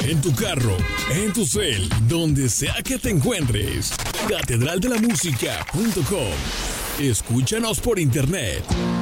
en tu carro, en tu cel, donde sea que te encuentres. Catedraldelamusica.com. Escúchanos por internet